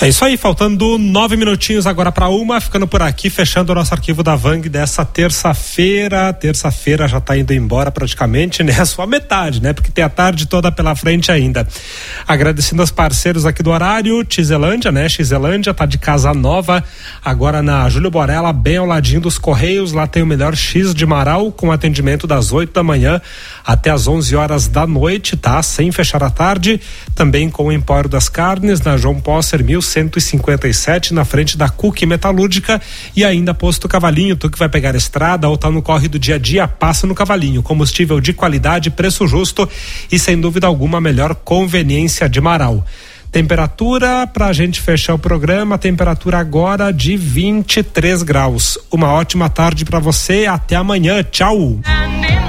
É isso aí, faltando 9 minutinhos agora para 1, ficando por aqui, fechando o nosso arquivo da Vang dessa terça-feira. Terça-feira já tá indo embora praticamente, né? Só a metade, né? Porque tem a tarde toda pela frente ainda. Agradecendo aos parceiros aqui do horário, Xelândia, né? Xelândia tá de casa nova, agora na Júlio Borella, bem ao ladinho dos Correios. Lá tem o melhor X de Marau, com atendimento das 8 da manhã até as 11 horas da noite, tá? Sem fechar a tarde. Também com o Empório das Carnes, na João Posser 1157, na frente da Cook Metalúrgica. E ainda Posto Cavalinho, tu que vai pegar a estrada ou tá no corre do dia a dia, passa no Cavalinho. Combustível de qualidade, preço justo e sem dúvida alguma a melhor conveniência de Marau. Temperatura pra gente fechar o programa, temperatura agora de 23 graus. Uma ótima tarde pra você, até amanhã, tchau!